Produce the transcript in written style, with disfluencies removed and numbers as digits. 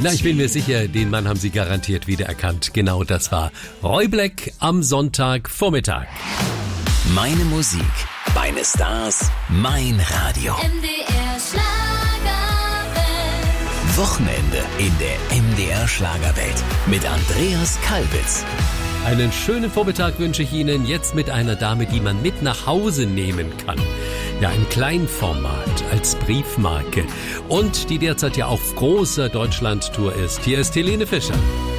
Na, ich bin mir sicher, den Mann haben Sie garantiert wiedererkannt. Genau, das war Roy Black am Sonntagvormittag. Meine Musik, meine Stars, mein Radio. MDR Schlagerwelt. Wochenende in der MDR Schlagerwelt mit Andreas Kalbitz. Einen schönen Vormittag wünsche ich Ihnen jetzt mit einer Dame, die man mit nach Hause nehmen kann. Ja, im Kleinformat, als Briefmarke. Und die derzeit ja auf großer Deutschland-Tour ist. Hier ist Helene Fischer.